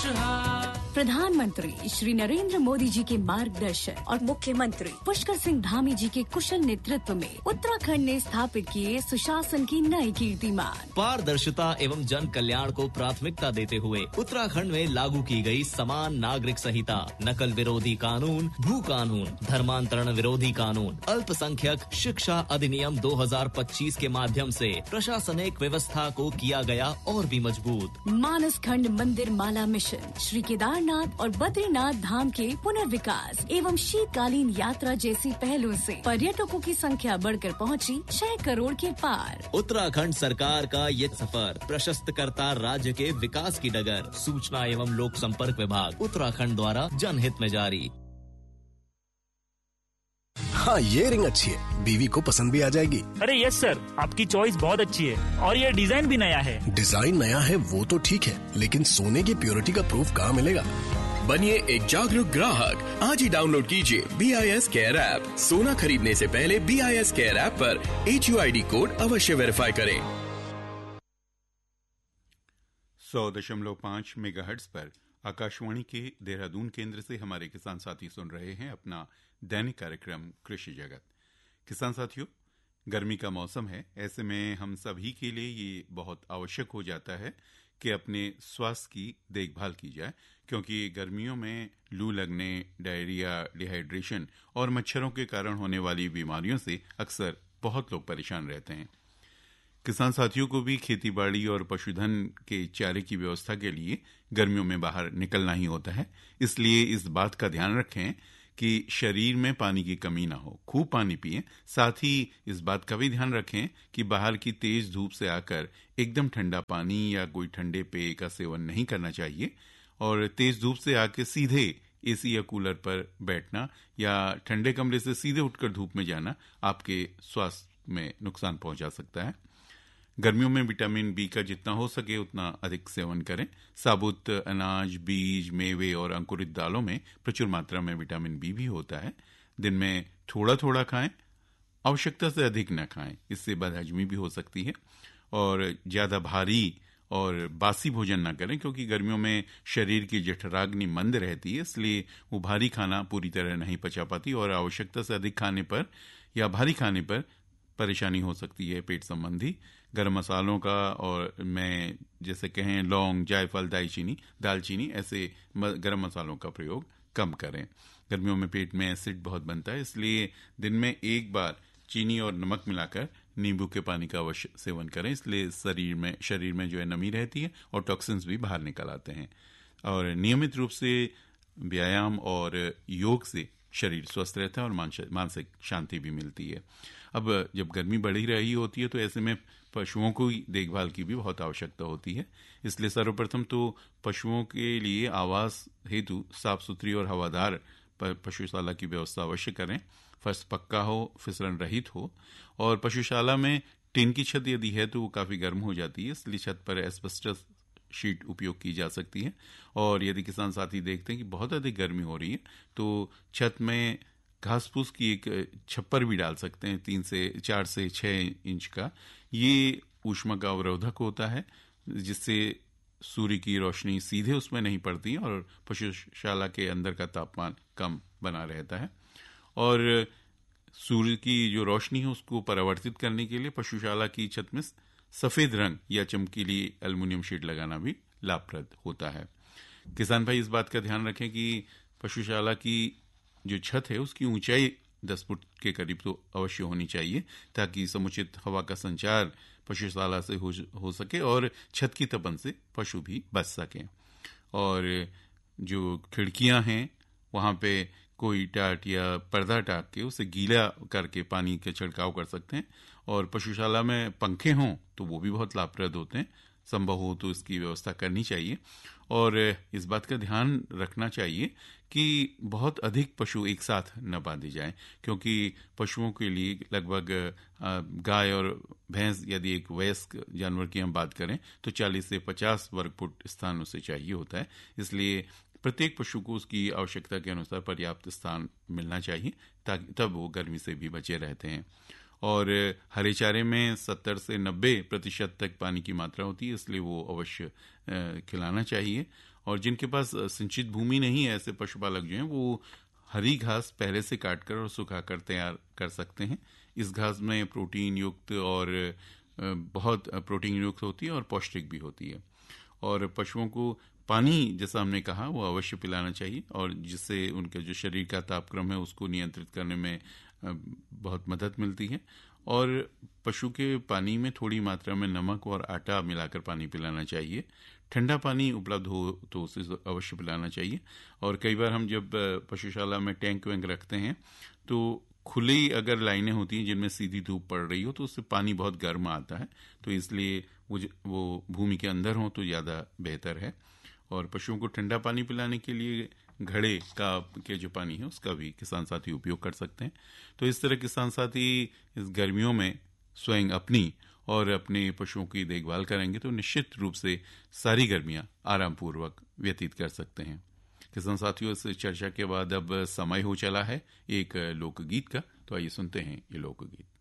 खुशहाल। प्रधानमंत्री श्री नरेंद्र मोदी जी के मार्गदर्शन और मुख्यमंत्री पुष्कर सिंह धामी जी के कुशल नेतृत्व में उत्तराखंड ने स्थापित किए सुशासन की नई कीर्तिमान। पारदर्शिता एवं जन कल्याण को प्राथमिकता देते हुए उत्तराखंड में लागू की गई समान नागरिक संहिता, नकल विरोधी कानून, भू कानून, धर्मांतरण विरोधी कानून, अल्पसंख्यक शिक्षा अधिनियम 2025 के माध्यम से प्रशासनिक व्यवस्था को किया गया और भी मजबूत। मानस खंड मंदिर माला मिशन, श्री केदारनाथ और बद्रीनाथ धाम के पुनर्विकास एवं शीतकालीन यात्रा जैसी पहलों से पर्यटकों की संख्या बढ़कर पहुंची 6 करोड़ के पार। उत्तराखंड सरकार का ये सफर प्रशस्त करता राज्य के विकास की डगर। सूचना एवं लोक संपर्क विभाग उत्तराखंड द्वारा जनहित में जारी। हाँ, ये रिंग अच्छी है, बीवी को पसंद भी आ जाएगी। अरे यस सर, आपकी चॉइस बहुत अच्छी है और ये डिजाइन भी नया है। डिजाइन नया है वो तो ठीक है, लेकिन सोने की प्योरिटी का प्रूफ कहाँ मिलेगा? बनिए एक जागरूक ग्राहक। आज ही डाउनलोड कीजिए BIS केयर ऐप। सोना खरीदने से पहले BIS केयर ऐप पर HUID कोड अवश्य वेरीफाई करें। 100.5 मेगाहर्ट्ज पर आकाशवाणी के देहरादून केंद्र से हमारे किसान साथी सुन रहे हैं अपना दैनिक कार्यक्रम कृषि जगत। किसान साथियों, गर्मी का मौसम है, ऐसे में हम सभी के लिए ये बहुत आवश्यक हो जाता है कि अपने स्वास्थ्य की देखभाल की जाए, क्योंकि गर्मियों में लू लगने, डायरिया, डिहाइड्रेशन और मच्छरों के कारण होने वाली बीमारियों से अक्सर बहुत लोग परेशान रहते हैं। किसान साथियों को भी खेतीबाड़ी और पशुधन के चारे की व्यवस्था के लिए गर्मियों में बाहर निकलना ही होता है। इसलिए इस बात का ध्यान रखें कि शरीर में पानी की कमी ना हो, खूब पानी पिएं। साथ ही इस बात का भी ध्यान रखें कि बाहर की तेज धूप से आकर एकदम ठंडा पानी या कोई ठंडे पेय का सेवन नहीं करना चाहिए, और तेज धूप से आकर सीधे एसी या कूलर पर बैठना या ठंडे कमरे से सीधे उठकर धूप में जाना आपके स्वास्थ्य में नुकसान पहुंचा सकता है। गर्मियों में विटामिन बी का जितना हो सके उतना अधिक सेवन करें। साबुत अनाज, बीज, मेवे और अंकुरित दालों में प्रचुर मात्रा में विटामिन बी भी होता है। दिन में थोड़ा थोड़ा खाएं, आवश्यकता से अधिक न खाएं, इससे बदहजमी भी हो सकती है। और ज़्यादा भारी और बासी भोजन ना करें, क्योंकि गर्मियों में शरीर की जठराग्नि मंद रहती है, इसलिए वो भारी खाना पूरी तरह नहीं पचा पाती और आवश्यकता से अधिक खाने पर या भारी खाने पर परेशानी हो सकती है पेट संबंधी। गरम मसालों का और मैं जैसे कहें लौंग, जायफल, दालचीनी ऐसे गरम मसालों का प्रयोग कम करें। गर्मियों में पेट में एसिड बहुत बनता है, इसलिए दिन में एक बार चीनी और नमक मिलाकर नींबू के पानी का अवश्य सेवन करें। इसलिए शरीर में जो है नमी रहती है और टॉक्सिन्स भी बाहर निकल आते हैं। और नियमित रूप से व्यायाम और योग से शरीर स्वस्थ रहता है और मानसिक शांति भी मिलती है। अब जब गर्मी बढ़ी रही होती है तो ऐसे में पशुओं को देखभाल की भी बहुत आवश्यकता होती है। इसलिए सर्वप्रथम तो पशुओं के लिए आवास हेतु साफ सुथरी और हवादार पशुशाला की व्यवस्था अवश्य करें। फर्श पक्का हो, फिसलन रहित हो, और पशुशाला में टिन की छत यदि है तो वो काफ़ी गर्म हो जाती है, इसलिए छत पर एस्बेस्टस शीट उपयोग की जा सकती है। और यदि किसान साथी देखते हैं कि बहुत अधिक गर्मी हो रही है तो छत में घास फूस की एक छप्पर भी डाल सकते हैं, 4 से 6 इंच का। ये ऊष्मा का अवरोधक होता है, जिससे सूर्य की रोशनी सीधे उसमें नहीं पड़ती और पशुशाला के अंदर का तापमान कम बना रहता है। और सूर्य की जो रोशनी है उसको परावर्तित करने के लिए पशुशाला की छत में सफ़ेद रंग या चमकीली एल्युमिनियम शीट लगाना भी लाभप्रद होता है। किसान भाई इस बात का ध्यान रखें कि पशुशाला की जो छत है उसकी ऊंचाई 10 फुट के करीब तो अवश्य होनी चाहिए, ताकि समुचित हवा का संचार पशुशाला से हो सके और छत की तपन से पशु भी बच सकें। और जो खिड़कियां हैं वहाँ पे कोई टाट या पर्दा टाक के उसे गीला करके पानी के छिड़काव कर सकते हैं। और पशुशाला में पंखे हों तो वो भी बहुत लाभप्रद होते हैं, संभव हो तो इसकी व्यवस्था करनी चाहिए। और इस बात का ध्यान रखना चाहिए कि बहुत अधिक पशु एक साथ न बांधे जाएं, क्योंकि पशुओं के लिए लगभग गाय और भैंस यदि एक वयस्क जानवर की हम बात करें तो 40 से 50 वर्ग फुट स्थान उसे चाहिए होता है। इसलिए प्रत्येक पशु को उसकी आवश्यकता के अनुसार पर्याप्त स्थान मिलना चाहिए, ताकि तब वो गर्मी से भी बचे रहते हैं। और हरे चारे में 70 से 90% तक पानी की मात्रा होती है, इसलिए वो अवश्य खिलाना चाहिए। और जिनके पास सिंचित भूमि नहीं है, ऐसे पशुपालक जो हैं, वो हरी घास पहले से काटकर और सुखाकर तैयार कर सकते हैं। इस घास में प्रोटीन युक्त और बहुत प्रोटीन युक्त होती है और पौष्टिक भी होती है। और पशुओं को पानी, जैसा हमने कहा, वो अवश्य पिलाना चाहिए, और जिससे उनके जो शरीर का तापक्रम है उसको नियंत्रित करने में बहुत मदद मिलती है। और पशु के पानी में थोड़ी मात्रा में नमक और आटा मिलाकर पानी पिलाना चाहिए। ठंडा पानी उपलब्ध हो तो उसे अवश्य पिलाना चाहिए। और कई बार हम जब पशुशाला में टैंक वैंक रखते हैं तो खुली अगर लाइनें होती हैं जिनमें सीधी धूप पड़ रही हो तो उससे पानी बहुत गर्म आता है, तो इसलिए वो भूमि के अंदर हो तो ज़्यादा बेहतर है। और पशुओं को ठंडा पानी पिलाने के लिए घड़े के जो पानी है उसका भी किसान साथी उपयोग कर सकते हैं। तो इस तरह किसान साथी इस गर्मियों में स्वयं अपनी और अपने पशुओं की देखभाल करेंगे तो निश्चित रूप से सारी गर्मियां आरामपूर्वक व्यतीत कर सकते हैं। किसान साथियों, इस चर्चा के बाद अब समय हो चला है एक लोकगीत का, तो आइए सुनते हैं ये लोकगीत।